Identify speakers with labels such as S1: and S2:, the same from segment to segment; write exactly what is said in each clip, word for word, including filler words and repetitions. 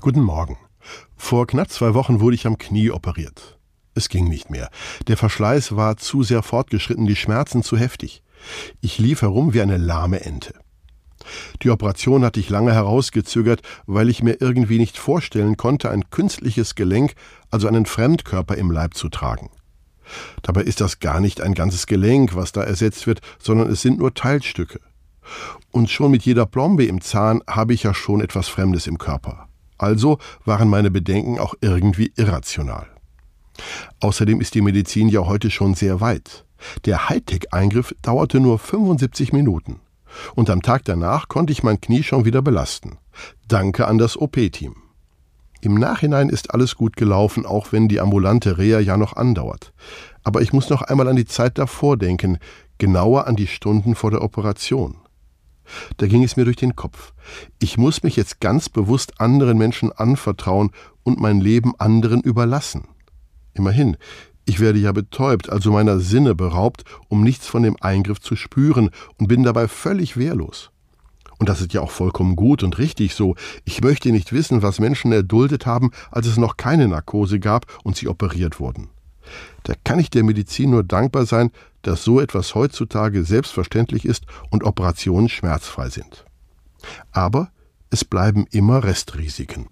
S1: Guten Morgen. Vor knapp zwei Wochen wurde ich am Knie operiert. Es ging nicht mehr. Der Verschleiß war zu sehr fortgeschritten, die Schmerzen zu heftig. Ich lief herum wie eine lahme Ente. Die Operation hatte ich lange herausgezögert, weil ich mir irgendwie nicht vorstellen konnte, ein künstliches Gelenk, also einen Fremdkörper im Leib zu tragen. Dabei ist das gar nicht ein ganzes Gelenk, was da ersetzt wird, sondern es sind nur Teilstücke. Und schon mit jeder Plombe im Zahn habe ich ja schon etwas Fremdes im Körper. Also waren meine Bedenken auch irgendwie irrational. Außerdem ist die Medizin ja heute schon sehr weit. Der Hightech-Eingriff dauerte nur fünfundsiebzig Minuten. Und am Tag danach konnte ich mein Knie schon wieder belasten. Danke an das O P-Team. Im Nachhinein ist alles gut gelaufen, auch wenn die ambulante Reha ja noch andauert. Aber ich muss noch einmal an die Zeit davor denken, genauer an die Stunden vor der Operation. Da ging es mir durch den Kopf. Ich muss mich jetzt ganz bewusst anderen Menschen anvertrauen und mein Leben anderen überlassen. Immerhin, ich werde ja betäubt, also meiner Sinne beraubt, um nichts von dem Eingriff zu spüren und bin dabei völlig wehrlos. Und das ist ja auch vollkommen gut und richtig so. Ich möchte nicht wissen, was Menschen erduldet haben, als es noch keine Narkose gab und sie operiert wurden. Da kann ich der Medizin nur dankbar sein, dass so etwas heutzutage selbstverständlich ist und Operationen schmerzfrei sind. Aber es bleiben immer Restrisiken.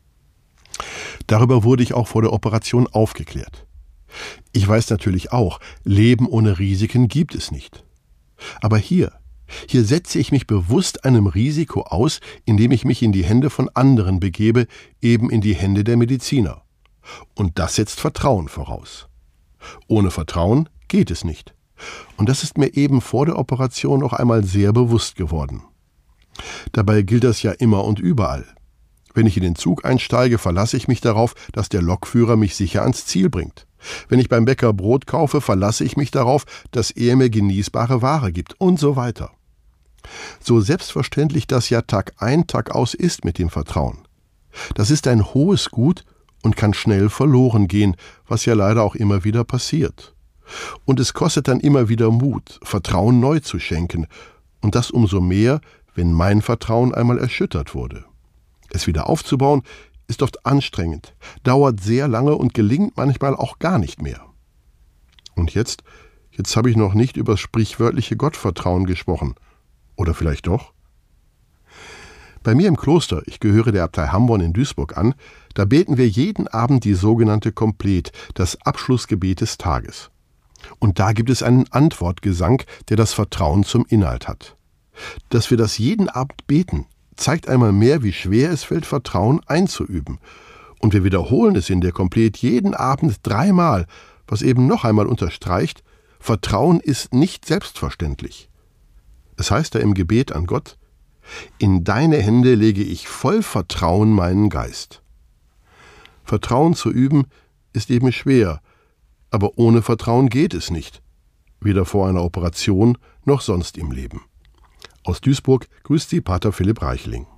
S1: Darüber wurde ich auch vor der Operation aufgeklärt. Ich weiß natürlich auch, Leben ohne Risiken gibt es nicht. Aber hier, hier setze ich mich bewusst einem Risiko aus, indem ich mich in die Hände von anderen begebe, eben in die Hände der Mediziner. Und das setzt Vertrauen voraus. Ohne Vertrauen geht es nicht. Und das ist mir eben vor der Operation noch einmal sehr bewusst geworden. Dabei gilt das ja immer und überall. Wenn ich in den Zug einsteige, verlasse ich mich darauf, dass der Lokführer mich sicher ans Ziel bringt. Wenn ich beim Bäcker Brot kaufe, verlasse ich mich darauf, dass er mir genießbare Ware gibt und so weiter. So selbstverständlich das ja Tag ein, Tag aus ist mit dem Vertrauen. Das ist ein hohes Gut und kann schnell verloren gehen, was ja leider auch immer wieder passiert. Und es kostet dann immer wieder Mut, Vertrauen neu zu schenken, und das umso mehr, wenn mein Vertrauen einmal erschüttert wurde. Es wieder aufzubauen, ist oft anstrengend, dauert sehr lange und gelingt manchmal auch gar nicht mehr. Und jetzt, jetzt habe ich noch nicht über das sprichwörtliche Gottvertrauen gesprochen. Oder vielleicht doch? Bei mir im Kloster, ich gehöre der Abtei Hamborn in Duisburg an, da beten wir jeden Abend die sogenannte Komplet, das Abschlussgebet des Tages. Und da gibt es einen Antwortgesang, der das Vertrauen zum Inhalt hat. Dass wir das jeden Abend beten, zeigt einmal mehr, wie schwer es fällt, Vertrauen einzuüben. Und wir wiederholen es in der Komplet jeden Abend dreimal, was eben noch einmal unterstreicht, Vertrauen ist nicht selbstverständlich. Es heißt da im Gebet an Gott, in deine Hände lege ich voll Vertrauen meinen Geist. Vertrauen zu üben ist eben schwer, aber ohne Vertrauen geht es nicht, weder vor einer Operation noch sonst im Leben. Aus Duisburg grüßt Sie Pater Philipp Reichling.